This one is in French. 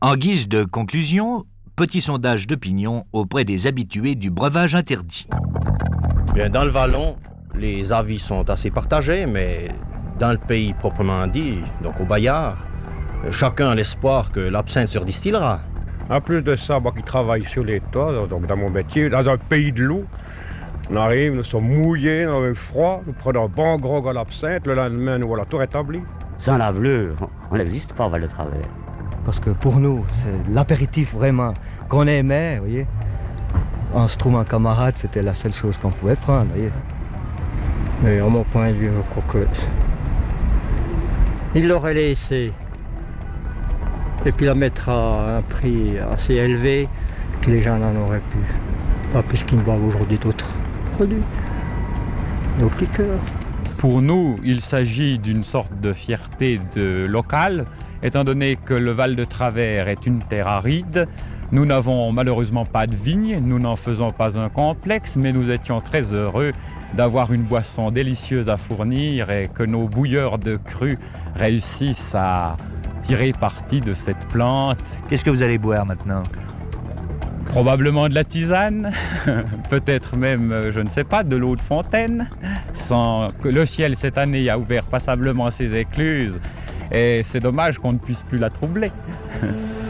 En guise de conclusion, petit sondage d'opinion auprès des habitués du breuvage interdit. Bien, dans le Vallon, les avis sont assez partagés, mais dans le pays proprement dit, donc au Bayard, chacun a l'espoir que l'absinthe se distillera. En plus de ça, moi qui travaille sur les toits, donc dans mon métier, dans un pays de l'eau, on arrive, nous sommes mouillés, on a froid, nous prenons un bon grog à l'absinthe, le lendemain nous voilà tout rétabli. Sans la bleue, on n'existe pas au Val-de-Travers. Parce que pour nous, c'est l'apéritif vraiment qu'on aimait, vous voyez. En se trouvant camarade, c'était la seule chose qu'on pouvait prendre, vous voyez. Mais à mon point de vue, je crois que il l'aurait laissé. Et puis la mettre à un prix assez élevé que les gens n'en auraient plus. Pas plus qu'ils ne boivent aujourd'hui d'autres produits, d'autres liqueurs. Pour nous, il s'agit d'une sorte de fierté locale, étant donné que le Val-de-Travers est une terre aride. Nous n'avons malheureusement pas de vignes, nous n'en faisons pas un complexe, mais nous étions très heureux d'avoir une boisson délicieuse à fournir et que nos bouilleurs de cru réussissent à tirer parti de cette plante. Qu'est-ce que vous allez boire maintenant ? Probablement de la tisane, peut-être même, je ne sais pas, de l'eau de fontaine. Sans que le ciel cette année a ouvert passablement ses écluses et c'est dommage qu'on ne puisse plus la troubler.